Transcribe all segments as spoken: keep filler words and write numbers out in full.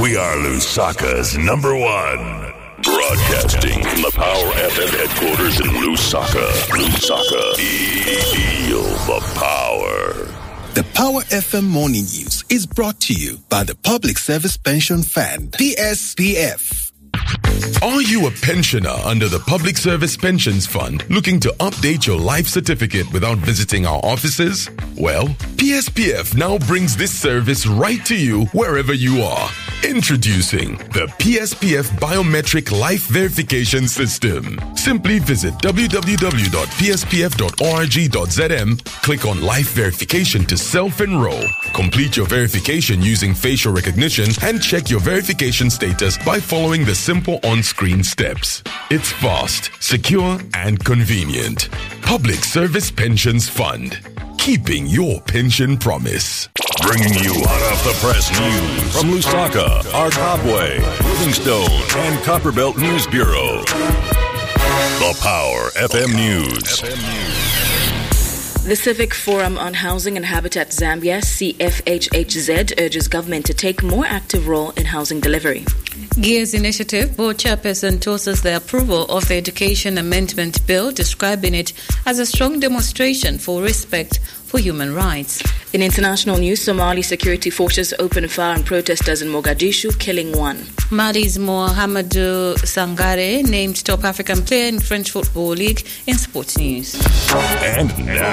We are Lusaka's number one. Broadcasting from the Power F M headquarters in Lusaka. Lusaka. Feel the power. The Power F M Morning News is brought to you by the Public Service Pension Fund, P S P F. Are you a pensioner under the Public Service Pensions Fund looking to update your life certificate without visiting our offices? Well, P S P F now brings this service right to you wherever you are. Introducing the P S P F Biometric Life Verification System. Simply visit w w w dot p s p f dot org dot z m, click on Life Verification to self-enroll. Complete your verification using facial recognition and check your verification status by following the simple on-screen steps. It's fast, secure, and convenient. Public Service Pensions Fund. Keeping your pension promise. Bringing you hot off the press news from Lusaka, Arkabwe, Livingstone, and Copperbelt News Bureau. The Power F M News. F M News. The Civic Forum on Housing and Habitat Zambia, C F H H Z, urges government to take more active role in housing delivery. Gears Initiative Board Chairperson endorses the approval of the Education Amendment Bill, describing it as a strong demonstration for respect for human rights. In international news, Somali security forces opened fire on protesters in Mogadishu, killing one. Mali's Mohamedou Sangare named top African player in French Football League in sports news. And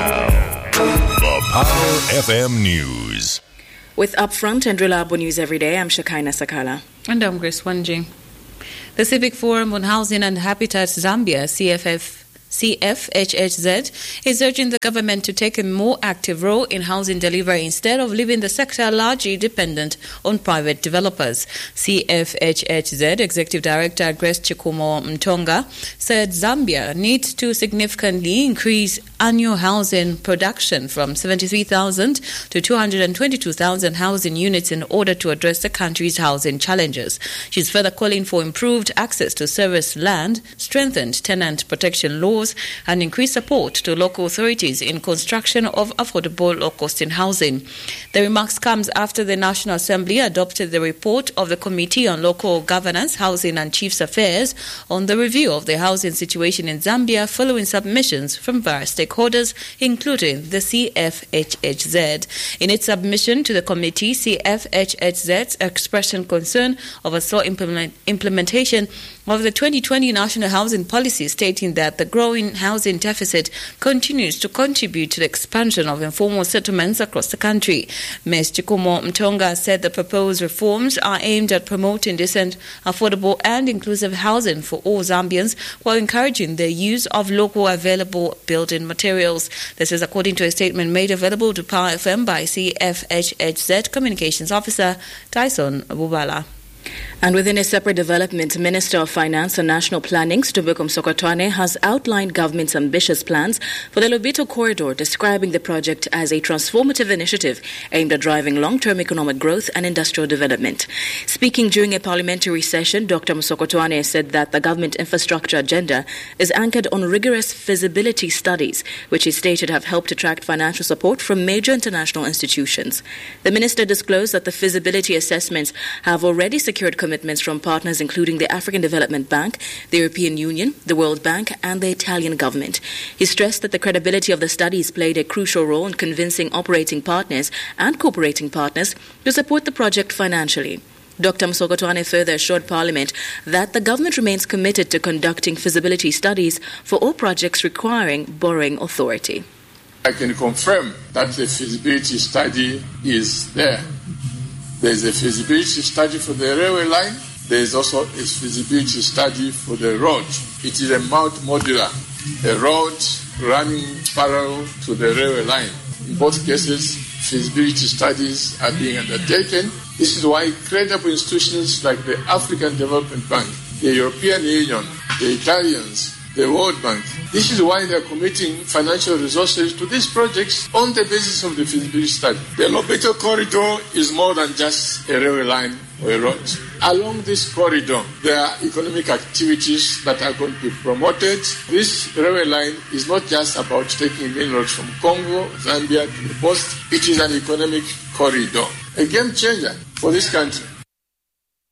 now, the Power F M News. With upfront and reliable news every day, I'm Shakaina Sakala. And I'm Grace Wanji. The Civic Forum on Housing and Habitat Zambia, C F F C F H H Z, is urging the government to take a more active role in housing delivery instead of leaving the sector largely dependent on private developers. C F H H Z Executive Director Grace Chikumo Mtonga said Zambia needs to significantly increase annual housing production from seventy-three thousand to two hundred twenty-two thousand housing units in order to address the country's housing challenges. She's further calling for improved access to service land, strengthened tenant protection laws, and increased support to local authorities in construction of affordable low-cost housing. The remarks comes after the National Assembly adopted the report of the Committee on Local Governance, Housing and Chiefs Affairs on the review of the housing situation in Zambia following submissions from various stakeholders, including the C F H H Z. In its submission to the committee, C F H H Z expressed concern over slow implement- implementation of the twenty twenty National Housing Policy, stating that the growing housing deficit continues to contribute to the expansion of informal settlements across the country. Miz Chikumo Mtonga said the proposed reforms are aimed at promoting decent, affordable and inclusive housing for all Zambians while encouraging the use of local available building materials. This is according to a statement made available to Power F M by C F H H Z Communications Officer Tyson Bubala. And within a separate development, Minister of Finance and National Planning, Ntobeko Msokotwane, has outlined government's ambitious plans for the Lobito Corridor, describing the project as a transformative initiative aimed at driving long-term economic growth and industrial development. Speaking during a parliamentary session, Doctor Msokotwane said that the government infrastructure agenda is anchored on rigorous feasibility studies, which he stated have helped attract financial support from major international institutions. The minister disclosed that the feasibility assessments have already secured commitments from partners including the African Development Bank, the European Union, the World Bank, and the Italian government. He stressed that the credibility of the studies played a crucial role in convincing operating partners and cooperating partners to support the project financially. Doctor Msokotwane further assured Parliament that the government remains committed to conducting feasibility studies for all projects requiring borrowing authority. I can confirm that the feasibility study is there. There is a feasibility study for the railway line. There is also a feasibility study for the road. It is a multi-modular, a road running parallel to the railway line. In both cases, feasibility studies are being undertaken. This is why credible institutions like the African Development Bank, the European Union, the Italians, the World Bank, this is why they are committing financial resources to these projects on the basis of the feasibility study. The Lobito Corridor is more than just a railway line or a road. Along this corridor, there are economic activities that are going to be promoted. This railway line is not just about taking minerals from Congo, Zambia to the coast. It is an economic corridor, a game changer for this country.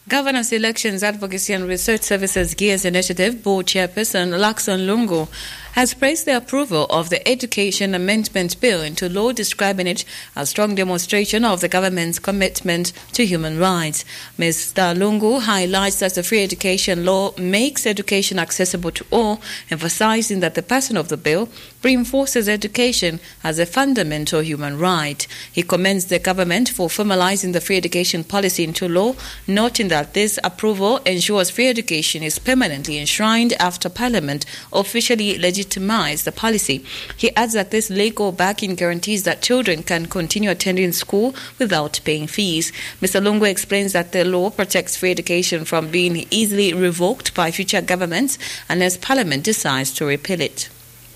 Governance Elections Advocacy and Research Services Gears Initiative Board Chairperson Lakson Lungu has praised the approval of the Education Amendment Bill into law, describing it as a strong demonstration of the government's commitment to human rights. Mister Lungu highlights that the free education law makes education accessible to all, emphasizing that the passing of the bill reinforces education as a fundamental human right. He commends the government for formalizing the free education policy into law, noting that this approval ensures free education is permanently enshrined after Parliament officially legitimized the policy. He adds that this legal backing guarantees that children can continue attending school without paying fees. Mister Lungu explains that the law protects free education from being easily revoked by future governments unless Parliament decides to repeal it.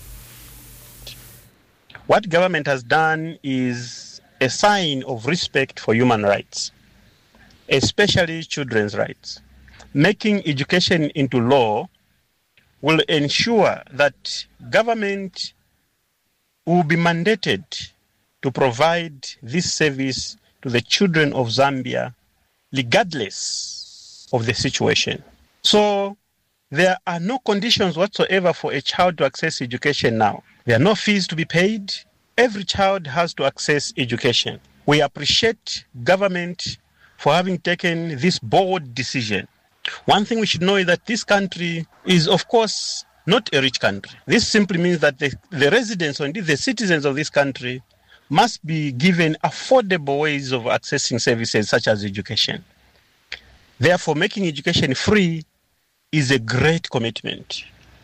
What government has done is a sign of respect for human rights, especially children's rights. Making education into law will ensure that government will be mandated to provide this service to the children of Zambia regardless of the situation. So there are no conditions whatsoever for a child to access education now. There are no fees to be paid. Every child has to access education. We appreciate government for having taken this bold decision. One thing we should know is that this country is, of course, not a rich country. This simply means that the, the residents, or indeed the citizens of this country, must be given affordable ways of accessing services such as education. Therefore, making education free is a great commitment.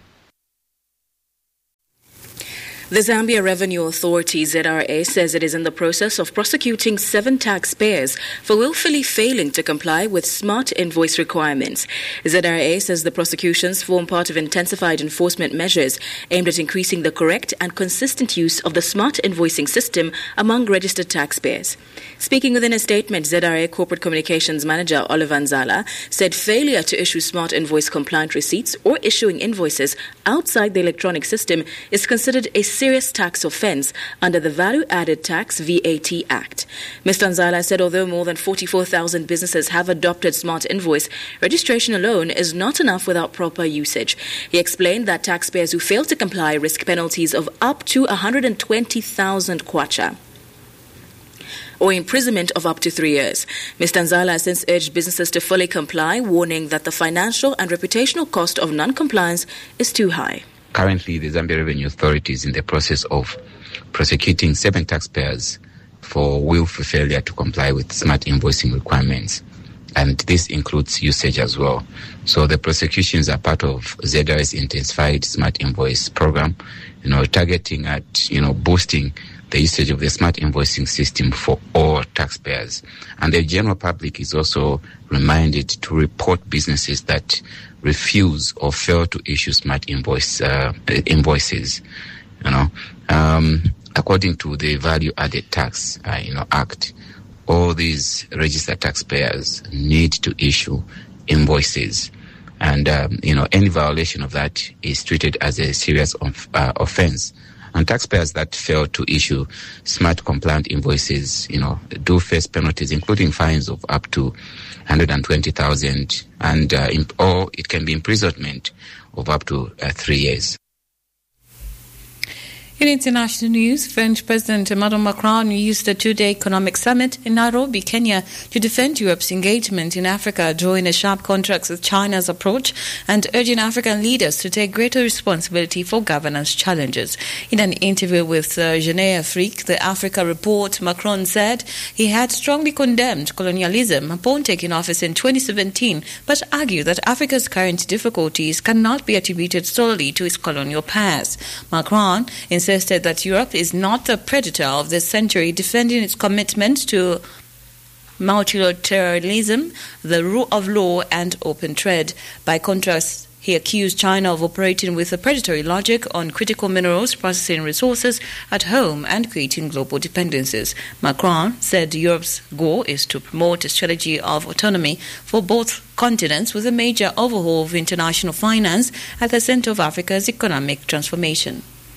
The Zambia Revenue Authority, Z R A, says it is in the process of prosecuting seven taxpayers for willfully failing to comply with smart invoice requirements. Z R A says the prosecutions form part of intensified enforcement measures aimed at increasing the correct and consistent use of the smart invoicing system among registered taxpayers. Speaking within a statement, Z R A Corporate Communications Manager Oliver Nzala said failure to issue smart invoice compliant receipts or issuing invoices outside the electronic system is considered a serious tax offence under the Value Added Tax V A T Act. Mister Nzala said although more than forty-four thousand businesses have adopted smart invoice, registration alone is not enough without proper usage. He explained that taxpayers who fail to comply risk penalties of up to one hundred twenty thousand kwacha or imprisonment of up to three years. Mister Nzala has since urged businesses to fully comply, warning that the financial and reputational cost of non-compliance is too high. Currently, the Zambia Revenue Authority is in the process of prosecuting seven taxpayers for willful failure to comply with smart invoicing requirements. And this includes usage as well. So the prosecutions are part of Z R A's intensified smart invoice program, you know, targeting at, you know, boosting the usage of the smart invoicing system for all taxpayers. And the general public is also reminded to report businesses that refuse or fail to issue smart invoice uh, invoices. You know, um, according to the Value Added Tax, uh, you know, Act, all these registered taxpayers need to issue invoices, and um, you know, any violation of that is treated as a serious of, uh, offense. And taxpayers that fail to issue smart compliant invoices, you know, do face penalties, including fines of up to one hundred twenty thousand, and uh, imp- or it can be imprisonment of up to uh, three years. In international news, French President Emmanuel Macron used the two-day economic summit in Nairobi, Kenya, to defend Europe's engagement in Africa, drawing a sharp contrast with China's approach and urging African leaders to take greater responsibility for governance challenges. In an interview with uh, Jeune Afrique, the Africa Report, Macron said he had strongly condemned colonialism upon taking office in twenty seventeen, but argued that Africa's current difficulties cannot be attributed solely to its colonial past. Macron insisted that Europe is not the predator of this century, defending its commitment to multilateralism, the rule of law, and open trade. By contrast, he accused China of operating with a predatory logic on critical minerals, processing resources at home, and creating global dependencies. Macron said Europe's goal is to promote a strategy of autonomy for both continents, with a major overhaul of international finance at the center of Africa's economic transformation.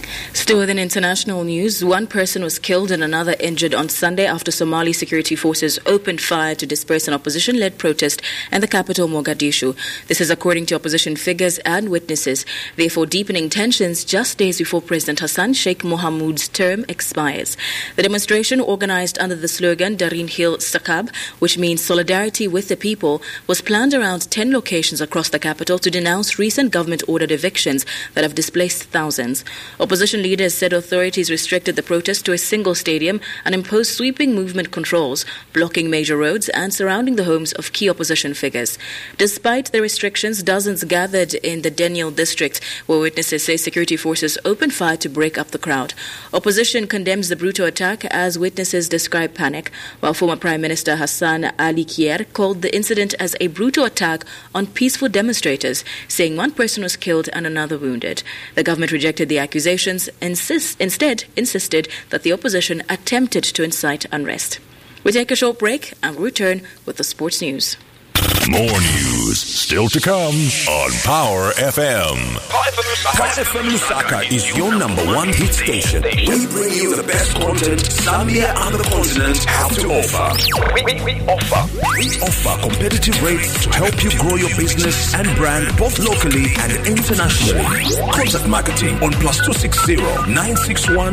Still within international news, one person was killed and another injured on Sunday after Somali security forces opened fire to disperse an opposition-led protest in the capital Mogadishu. This is according to opposition figures and witnesses, therefore deepening tensions just days before President Hassan Sheikh Mohamud's term expires. The demonstration, organized under the slogan Darin Hil Sakab, which means solidarity with the people, was planned around ten locations across the capital to denounce recent government-ordered evictions that have displaced thousands. Opposition leaders said authorities restricted the protest to a single stadium and imposed sweeping movement controls, blocking major roads and surrounding the homes of key opposition figures. Despite the restrictions, dozens gathered in the Deniel district, where witnesses say security forces opened fire to break up the crowd. Opposition condemns the brutal attack as witnesses describe panic, while former Prime Minister Hassan Ali Kier called the incident as a brutal attack on peaceful demonstrators, saying one person was killed and another wounded. The government rejected the accusations, insist, instead insisted that the opposition attempted to incite unrest. We take a short break and return with the sports news. More news still to come on Power F M. Power F M Lusaka is your number one hit station. We bring you the best content Zambia and the continent have to offer. We, we, we offer. We offer competitive rates to help you grow your business and brand both locally and internationally. Contact marketing on plus two six zero nine six one